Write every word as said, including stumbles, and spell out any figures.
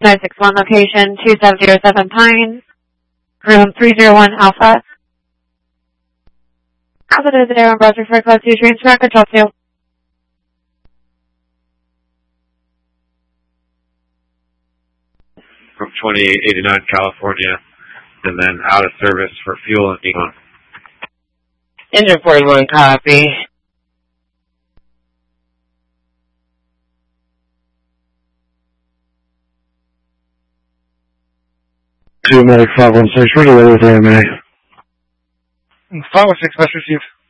nine six one location, two seven zero seven Pine, room three zero one Alpha. Alpha to the Air browser for Class two transfer, control two. From twenty-eight eighty-nine California, and then out of service for fuel and neon. Engine forty-one, copy. Two Medic five one six, ready to with A M A. five one six, message received.